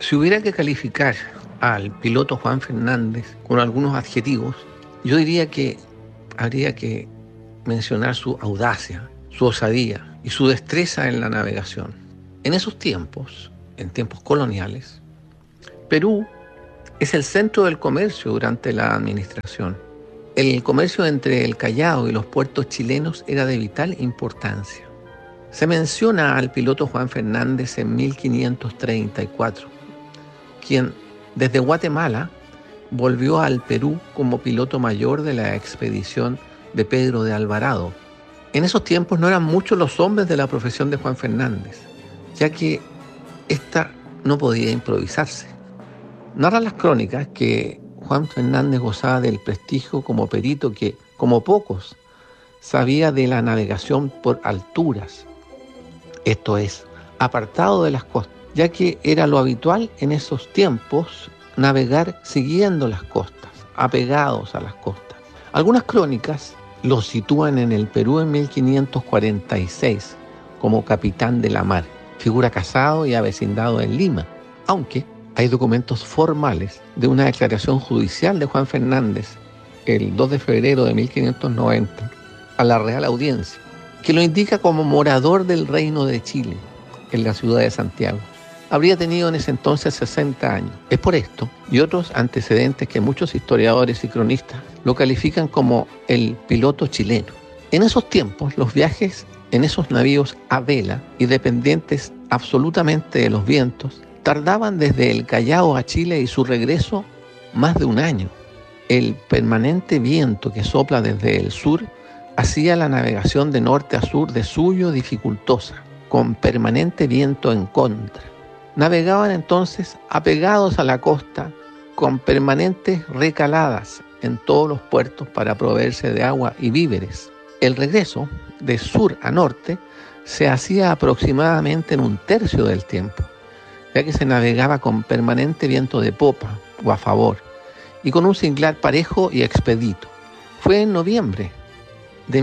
Si hubiera que calificar al piloto Juan Fernández con algunos adjetivos, yo diría que habría que mencionar su audacia, su osadía y su destreza en la navegación. En esos tiempos, en tiempos coloniales, Perú es el centro del comercio durante la administración. El comercio entre el Callao y los puertos chilenos era de vital importancia. Se menciona al piloto Juan Fernández en 1534, quien desde Guatemala volvió al Perú como piloto mayor de la expedición de Pedro de Alvarado. En esos tiempos no eran muchos los hombres de la profesión de Juan Fernández, ya que ésta no podía improvisarse. Narran las crónicas que Juan Fernández gozaba del prestigio como perito que, como pocos, sabía de la navegación por alturas, esto es, apartado de las costas, ya que era lo habitual en esos tiempos navegar siguiendo las costas, apegados a las costas. Algunas crónicas lo sitúan en el Perú en 1546 como capitán de la mar, figura casado y avecindado en Lima, aunque hay documentos formales de una declaración judicial de Juan Fernández el 2 de febrero de 1590 a la Real Audiencia, que lo indica como morador del Reino de Chile, en la ciudad de Santiago. Habría tenido en ese entonces 60 años. Es por esto y otros antecedentes que muchos historiadores y cronistas lo califican como el piloto chileno. En esos tiempos, los viajes en esos navíos a vela y dependientes absolutamente de los vientos tardaban desde el Callao a Chile y su regreso más de un año. El permanente viento que sopla desde el sur hacía la navegación de norte a sur de suyo dificultosa, con permanente viento en contra. Navegaban entonces apegados a la costa, con permanentes recaladas en todos los puertos para proveerse de agua y víveres. El regreso de sur a norte se hacía aproximadamente en un tercio del tiempo, ya que se navegaba con permanente viento de popa o a favor y con un cinglar parejo y expedito. Fue en noviembre de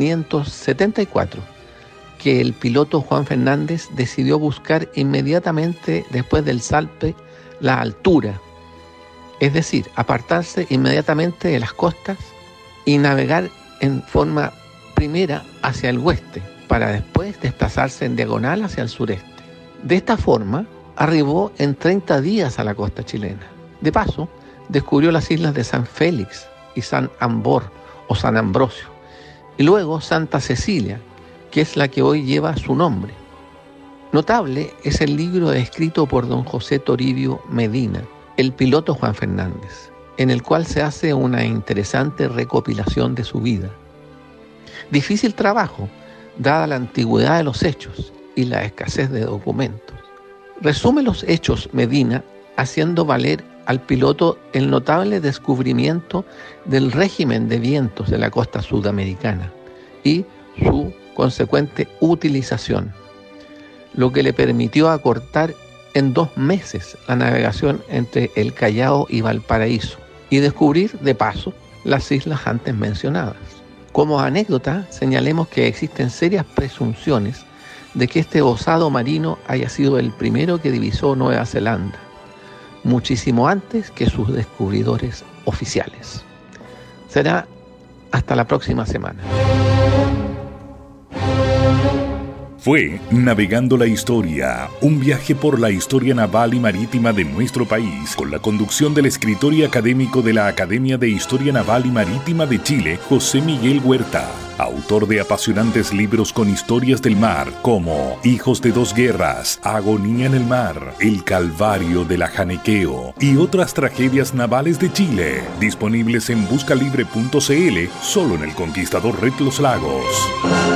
1574 que el piloto Juan Fernández decidió buscar inmediatamente después del salpe la altura, es decir, apartarse inmediatamente de las costas y navegar en forma primera hacia el oeste para después desplazarse en diagonal hacia el sureste. De esta forma, arribó en 30 días a la costa chilena. De paso, descubrió las islas de San Félix y San Ambor o San Ambrosio, y luego Santa Cecilia, que es la que hoy lleva su nombre. Notable es el libro escrito por don José Toribio Medina, el piloto Juan Fernández, en el cual se hace una interesante recopilación de su vida. Difícil trabajo, dada la antigüedad de los hechos y la escasez de documentos. Resume los hechos Medina haciendo valer al piloto el notable descubrimiento del régimen de vientos de la costa sudamericana y su consecuente utilización, lo que le permitió acortar en 2 meses la navegación entre el Callao y Valparaíso y descubrir de paso las islas antes mencionadas. Como anécdota, señalemos que existen serias presunciones de que este osado marino haya sido el primero que divisó Nueva Zelanda, muchísimo antes que sus descubridores oficiales. Será hasta la próxima semana. Fue Navegando la Historia, un viaje por la historia naval y marítima de nuestro país, con la conducción del escritor y académico de la Academia de Historia Naval y Marítima de Chile, José Miguel Huerta, autor de apasionantes libros con historias del mar, como Hijos de dos guerras, Agonía en el mar, El Calvario de la Janequeo y otras tragedias navales de Chile, disponibles en buscalibre.cl, solo en El Conquistador Red Los Lagos.